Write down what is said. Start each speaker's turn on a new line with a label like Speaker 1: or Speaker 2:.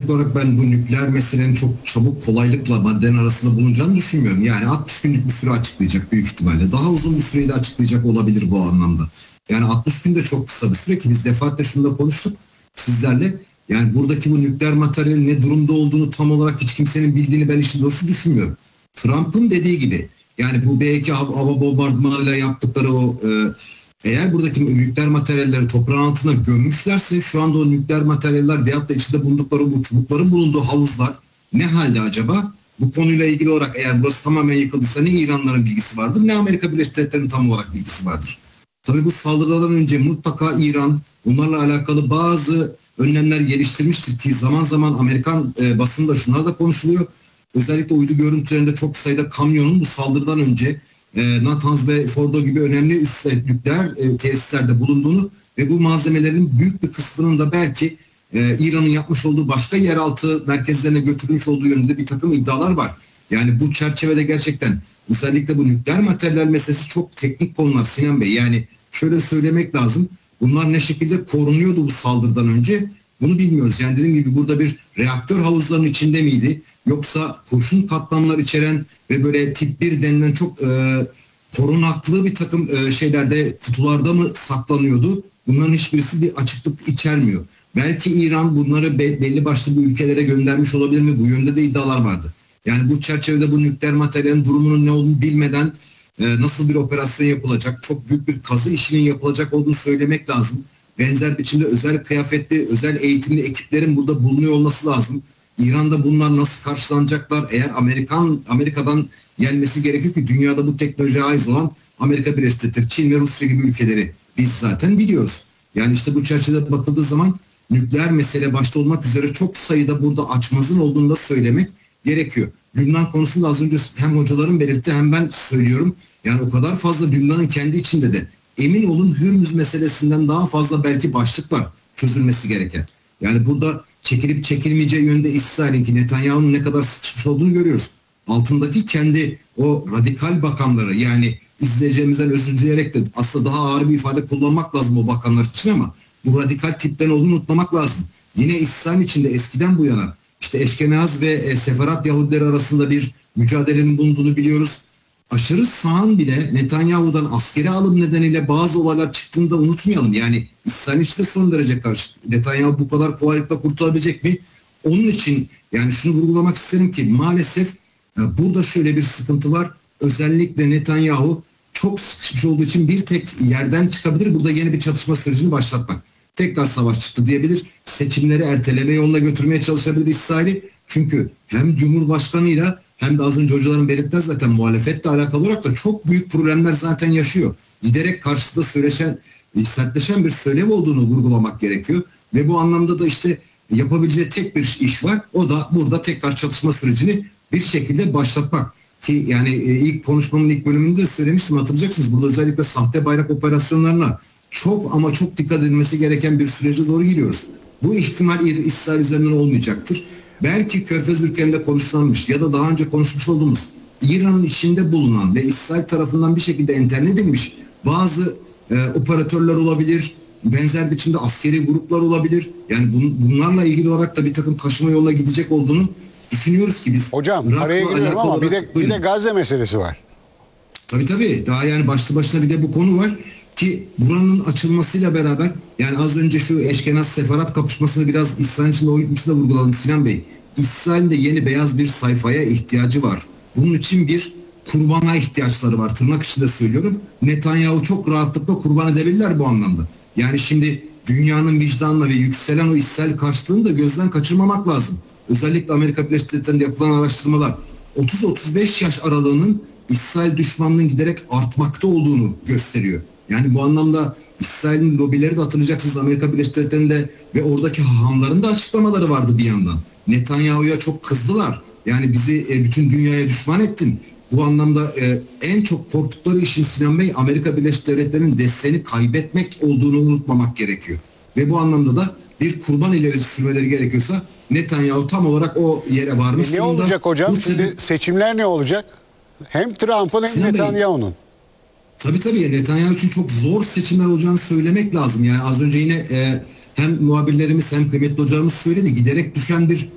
Speaker 1: öncelikli olarak ben bu nükleer meselenin çok çabuk kolaylıkla maddenin arasında bulunacağını düşünmüyorum. Yani 60 günlük bir süre açıklayacak büyük ihtimalle. Daha uzun bir süreyi de açıklayacak olabilir bu anlamda. Yani 60 gün de çok kısa bir süre ki biz defaatle şunu da konuştuk sizlerle. Yani buradaki bu nükleer materyalin ne durumda olduğunu tam olarak hiç kimsenin bildiğini ben işin doğrusu düşünmüyorum. Trump'ın dediği gibi yani bu belki hava bombardımanıyla yaptıkları o eğer buradaki nükleer materyalleri toprağın altına gömmüşlerse şu anda o nükleer materyaller veyahut da içinde bulundukları bu çubukların bulunduğu havuzlar ne halde acaba? Bu konuyla ilgili olarak eğer burası tamamen yıkıldıysa ne İranların bilgisi vardır ne Amerika Birleşik Devletleri'nin tam olarak bilgisi vardır. Tabii bu saldırılardan önce mutlaka İran bunlarla alakalı bazı önlemler geliştirmiştir ki zaman zaman Amerikan basında şunlar da konuşuluyor. Özellikle uydu görüntülerinde çok sayıda kamyonun bu saldırıdan önce Natanz ve Fordo gibi önemli üst nükleer tesislerde bulunduğunu ve bu malzemelerin büyük bir kısmının da belki İran'ın yapmış olduğu başka yeraltı merkezlerine götürülmüş olduğu yönünde bir takım iddialar var. Yani bu çerçevede gerçekten özellikle bu nükleer materyaller meselesi çok teknik konular Sinan Bey. Yani şöyle söylemek lazım. Bunlar ne şekilde korunuyordu bu saldırıdan önce bunu bilmiyoruz. Yani dediğim gibi burada bir reaktör havuzlarının içinde miydi? Yoksa kurşun katmanlar içeren ve böyle tip 1 denilen çok korunaklı bir takım şeylerde kutularda mı saklanıyordu? Bunların hiçbirisi bir açıklık içermiyor. Belki İran bunları belli başlı bir ülkelere göndermiş olabilir mi? Bu yönde de iddialar vardı. Yani bu çerçevede bu nükleer materyalin durumunun ne olduğunu bilmeden nasıl bir operasyon yapılacak, çok büyük bir kazı işinin yapılacak olduğunu söylemek lazım. Benzer biçimde özel kıyafetli, özel eğitimli ekiplerin burada bulunuyor olması lazım. İran'da bunlar nasıl karşılanacaklar? Eğer Amerika'dan gelmesi gerekiyor ki dünyada bu teknolojiye ait olan Amerika Birleşik Devletleri, Çin ve Rusya gibi ülkeleri biz zaten biliyoruz. Yani işte bu çerçevede bakıldığı zaman nükleer mesele başta olmak üzere çok sayıda burada açmazın olduğunu da söylemek gerekiyor. Lübnan konusunda az önce hem hocaların belirtti hem ben söylüyorum. Yani o kadar fazla Lübnan'ın kendi içinde de emin olun Hürmüz meselesinden daha fazla belki başlık var çözülmesi gereken. Yani burada çekilip çekilmeyeceği yönde İsrail'in ki Netanyahu'nun ne kadar sıkışmış olduğunu görüyoruz. Altındaki kendi o radikal bakanları yani izleyeceğimizden özür dileyerek de aslında daha ağır bir ifade kullanmak lazım o bakanlar için ama bu radikal tiplerin olduğunu unutmamak lazım. Yine İsrail içinde eskiden bu yana işte Eşkenaz ve Sefarat Yahudileri arasında bir mücadelenin bulunduğunu biliyoruz. Aşırı sağın bile Netanyahu'dan askeri alım nedeniyle bazı olaylar çıktığını da unutmayalım. Yani İsrail işte son derece karşı. Netanyahu bu kadar kolaylıkla kurtulabilecek mi? Onun için yani şunu vurgulamak isterim ki maalesef burada şöyle bir sıkıntı var. Özellikle Netanyahu çok sıkışmış olduğu için bir tek yerden çıkabilir. Burada yeni bir çatışma sürecini başlatmak. Tekrar savaş çıktı diyebilir. Seçimleri erteleme yoluna götürmeye çalışabilir İsrail'i. Çünkü hem Cumhurbaşkanı'yla hem de az önce hocaların belirttiler zaten muhalefetle alakalı olarak da çok büyük problemler zaten yaşıyor. Giderek karşısında sertleşen bir söylev olduğunu vurgulamak gerekiyor. Ve bu anlamda da işte yapabileceği tek bir iş var. O da burada tekrar çatışma sürecini bir şekilde başlatmak. Ki yani ilk konuşmamın ilk bölümünde söylemiştim hatırlayacaksınız. Burada özellikle sahte bayrak operasyonlarına çok ama çok dikkat edilmesi gereken bir sürece doğru giriyoruz. Bu ihtimal İsrail üzerinden olmayacaktır. Belki Körfez ülkelerinde konuşlanmış ya da daha önce konuşmuş olduğumuz İran'ın içinde bulunan ve İsrail tarafından bir şekilde enterne edilmiş bazı operatörler olabilir, benzer biçimde askeri gruplar olabilir. Yani bunlarla ilgili olarak da bir takım kaşıma yoluna gidecek olduğunu düşünüyoruz ki biz.
Speaker 2: Hocam araya giriyorum ama bir de Gazze meselesi var.
Speaker 1: Tabii daha yani başlı başına bir de bu konu var ki buranın açılmasıyla beraber yani az önce şu Eşkenaz Sefarat kapışmasını biraz İsrail içinde o içinde vurguladım Sinan Bey. İsrail'in de yeni beyaz bir sayfaya ihtiyacı var. Bunun için bir kurbana ihtiyaçları var. Tırnak içinde söylüyorum. Netanyahu çok rahatlıkla kurban edebilirler bu anlamda. Yani şimdi dünyanın vicdanına ve yükselen o İsrail karşılığını da gözden kaçırmamak lazım. Özellikle Amerika Birleşik Devletleri'nde yapılan araştırmalar 30-35 yaş aralığının İsrail düşmanlığının giderek artmakta olduğunu gösteriyor. Yani bu anlamda İsrail'in lobileri de hatırlayacaksınız Amerika Birleşik Devletleri'nde ve oradaki hahamların da açıklamaları vardı bir yandan. Netanyahu'ya çok kızdılar. Yani bizi bütün dünyaya düşman ettin. Bu anlamda en çok korktukları işin Sinan Bey Amerika Birleşik Devletleri'nin desteğini kaybetmek olduğunu unutmamak gerekiyor. Ve bu anlamda da bir kurban ileri sürmeleri gerekiyorsa Netanyahu tam olarak o yere varmış.
Speaker 2: Ne olacak hocam? Şimdi seçimler ne olacak? Hem Trump'ın hem Netanyahu'nun.
Speaker 1: Tabii Netanyahu için çok zor seçimler olacağını söylemek lazım. Yani az önce yine hem muhabirlerimiz hem kıymetli hocalarımız söyledi. Giderek düşen bir